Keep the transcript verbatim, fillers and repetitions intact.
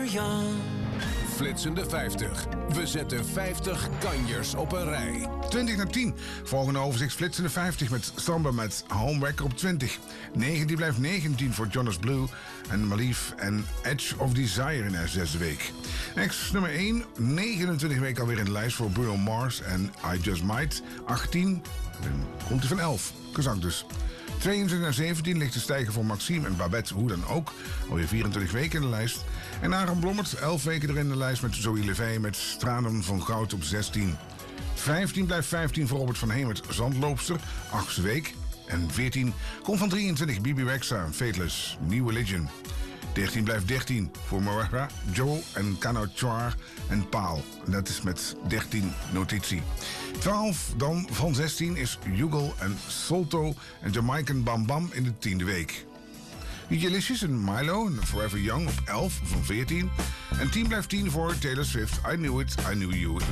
young. Flitsende vijftig. We zetten vijftig kanjers op een rij. twintig naar tien. Volgende overzicht Flitsende vijftig met Samba met Homewrecker op twintig. negentien blijft negentien voor Jonas Blue en Malif en Edge of Desire in haar zesde week. Ex nummer één, negenentwintig weken alweer in de lijst voor Bruno Mars en I Just Might. achttien, dan komt hij van elf. Gezang dus. tweeëntwintig naar zeventien ligt de stijger voor Maxime en Babette, hoe dan ook. Alweer vierentwintig weken in de lijst. En Aaron Blommert, elf weken erin in de lijst met Zoe Levey met Tranen van Goud op zestien. vijftien blijft vijftien voor Robert van Hemert, Zandloopster, achtste week. En veertien komt van drieëntwintig Bibi Rexha, Fateless, New Religion. dertien blijft dertien voor Moira, Joe en Kano Char en Paal. En dat is met dertien notitie. twaalf dan van zestien is Yugal en Solto en Jamaican Bam Bam in de tiende week. D J Licious en Milo en Forever Young op elf van veertien. En tien blijft tien voor Taylor Swift, I Knew It, I Knew You.